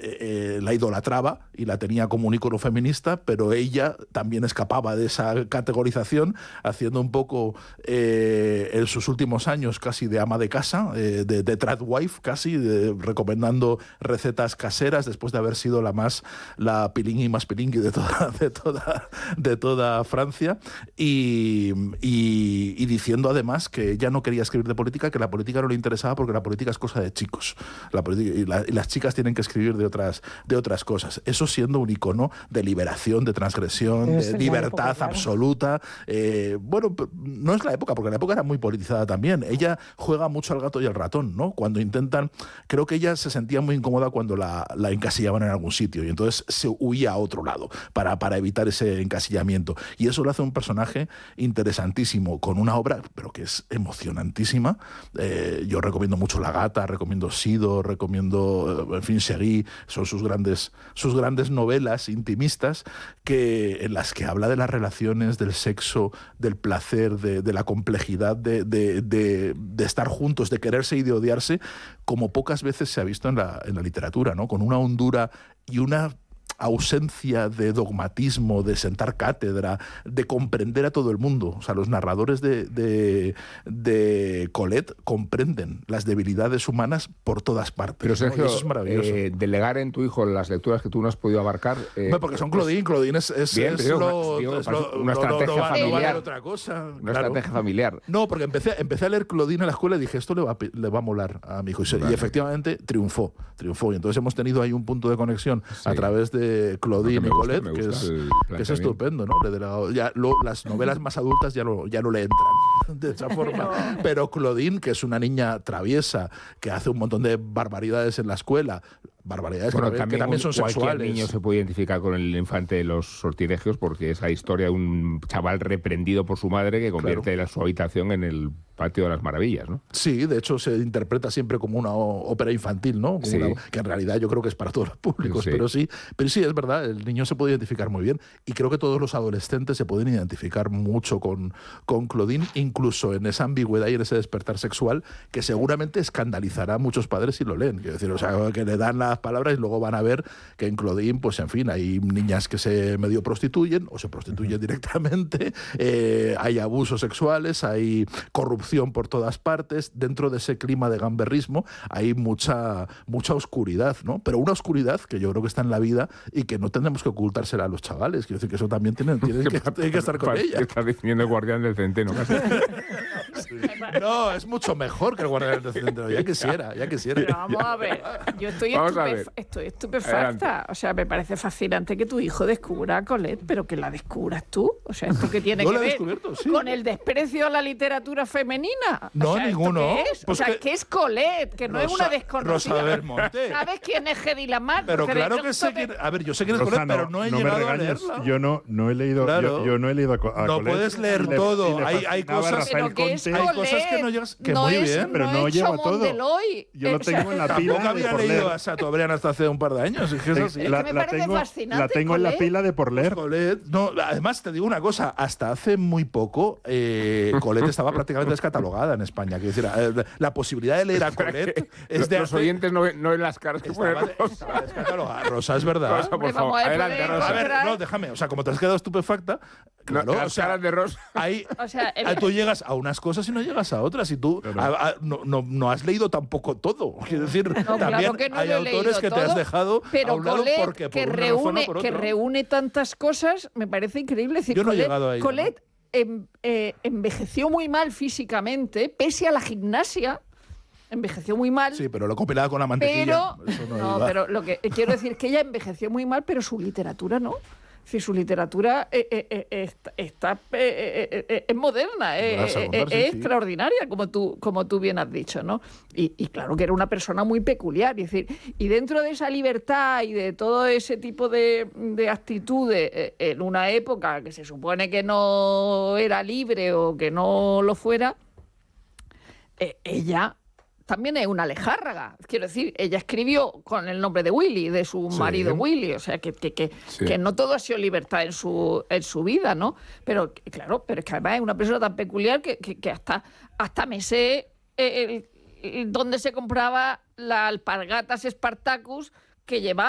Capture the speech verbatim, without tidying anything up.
eh, la idolatraba y la tenía como un ícono feminista, pero ella también escapaba de esa categorización, haciendo un poco eh, en sus últimos años casi de ama de casa, eh, de, de tradwife casi, de, recomendando recetas caseras después de haber sido la más la pilingui más pilingui de toda de toda de toda Francia, y, y, y diciendo además que ella no quería escribir de política, que la política no le interesaba porque la política es cosa de chicos, la política, y, la, y las chicas tienen que escribir de otras de otras cosas. Eso siendo un icono de liberación, de transgresión, de libertad época, claro. absoluta. Eh, bueno, no es la época, porque la época era muy politizada también. Ella juega mucho al gato y al ratón, ¿no? Cuando intentan, creo que ella se sentía muy incómoda cuando la, la encasillaban en algún sitio, y entonces se huía a otro lado para, para evitar ese encasillamiento. Y eso lo hace un personaje interesantísimo, con una obra, pero que es emocionantísima. Eh, yo recomiendo mucho La Gata, recomiendo Sido, recomiendo, en fin, Seguí, son sus grandes, sus grandes novelas intimistas, que, en las que habla de las relaciones, del sexo, del placer, de, de la complejidad de, de, de, de estar juntos, de quererse y de odiarse, como pocas veces se ha visto en la, en la literatura, ¿no? Con una hondura y una ausencia de dogmatismo, de sentar cátedra, de comprender a todo el mundo. O sea, los narradores de, de, de Colette comprenden las debilidades humanas por todas partes. Pero Sergio, ¿no? Eso es maravilloso. Eh, delegar en tu hijo las lecturas que tú no has podido abarcar... Eh, bueno, porque son Claudine, Claudine es, es, bien, es, digo, lo, digo, es lo, una no, estrategia no, no, familiar. No va a haber otra cosa. Una claro. estrategia familiar. No, porque empecé, empecé a leer Claudine en la escuela y dije, esto le va, le va a molar a mi hijo. Y, vale. y efectivamente triunfó, triunfó. Y entonces hemos tenido ahí un punto de conexión sí. a través de Claudine y Colette, gusta, que es... que es estupendo, ¿no? Ya, lo, las novelas más adultas ya no, ya no le entran de esa forma. Pero... Pero Claudine, que es una niña traviesa, que hace un montón de barbaridades en la escuela, barbaridades bueno, que, también, que también son cualquier sexuales. Cualquier niño se puede identificar con el infante de los sortilegios, porque es la historia de un chaval reprendido por su madre que convierte claro. su habitación en el patio de las maravillas, ¿no? Sí, de hecho se interpreta siempre como una ópera infantil, ¿no? Como sí. una, que en realidad yo creo que es para todos los públicos, sí. pero sí, pero sí es verdad, el niño se puede identificar muy bien, y creo que todos los adolescentes se pueden identificar mucho con, con Claudine, incluso en esa ambigüedad y en ese despertar sexual que seguramente escandalizará a muchos padres si lo leen. Quiero decir, o sea, que le dan las palabras y luego van a ver que en Claudine, pues en fin, hay niñas que se medio prostituyen o se prostituyen uh-huh. directamente, eh, hay abusos sexuales, hay corrupción por todas partes, dentro de ese clima de gamberrismo hay mucha, mucha oscuridad, ¿no? Pero una oscuridad que yo creo que está en la vida y que no tendremos que ocultársela a los chavales. Quiero decir que eso también tienen, tienen, que, tienen que estar con ella. Estás definiendo el guardián del centeno, casi. No, es mucho mejor que el guardián del centeno. Ya quisiera, ya quisiera. Pero vamos a ver, yo estoy, estupef estoy estupefacta. Adelante. O sea, me parece fascinante que tu hijo descubra a Colette, pero que la descubras tú. O sea, ¿esto qué tiene Yo que ver sí. con el desprecio a la literatura femenina? No, o sea, ninguno. ¿qué es? Pues o sea, que... ¿qué es Colette? Que no Rosa, es una desconocida. Rosa Belmonte. ¿Sabes quién es Hedy Lamarr? Pero Porque claro que sé quién... A ver, yo sé quién es Rosa, Colette, no, pero no he no llegado me a leerla. Yo no, no he leído, claro. yo, yo no he leído a, a No Colette. puedes leer le, todo. le hay, hay cosas... Pero que es hay cosas que no llegas... Que no muy es, bien. Pero no, no llevo todo. Deloy. Yo lo tengo en la pila. Tampoco había por leído leer. a Chateaubriand hasta hace un par de años. Es que es así. Es la, que me la parece tengo, fascinante, la tengo en la pila de por leer. Colette, no, además te digo una cosa, hasta hace muy poco eh, Colette estaba prácticamente descatalogada en España. Quiero decir, eh, la posibilidad de leer a Colette es de los hace... oyentes no ven, no ven las caras que estaba, ponen Rosa. Estaba descatalogada. Rosa, es verdad. Rosa, por favor, adelante, Rosa. A ver, no, déjame, o sea, como te has quedado estupefacta, claro, no, o sea, caras de Rosa. Ahí, o sea, el... tú llegas a unas cosas y no llegas a otras, y tú Pero... a, a, no, no, no has leído tampoco todo. Quiero decir, no, también claro que no hay autores que todo, te has dejado pero a un lado Colette, porque por que una reúne, razón o por otra. Que reúne tantas cosas, me parece increíble. Es decir, Yo no Colette, he llegado a ello, Colette ¿no? em, eh, envejeció muy mal físicamente, pese a la gimnasia. Envejeció muy mal. Sí, pero lo compilaba con la mantequilla. Pero, Eso no, no, pero lo que quiero decir es que ella envejeció muy mal, pero su literatura no. Es decir, su literatura eh, eh, eh, está, está eh, eh, es moderna, eh, eh, eh, es sí. extraordinaria, como tú, como tú bien has dicho, ¿no? Y, y claro que era una persona muy peculiar. Es decir, y dentro de esa libertad y de todo ese tipo de, de actitudes, eh, en una época que se supone que no era libre o que no lo fuera, eh, ella... también es una alejárraga. Quiero decir, ella escribió con el nombre de Willy, de su sí. marido Willy, o sea, que, que, que, sí. que no todo ha sido libertad en su, en su vida, ¿no? Pero, claro, pero es que además es una persona tan peculiar que, que, que hasta, hasta me sé el, el, el, dónde se compraba la alpargatas Spartacus que llevaba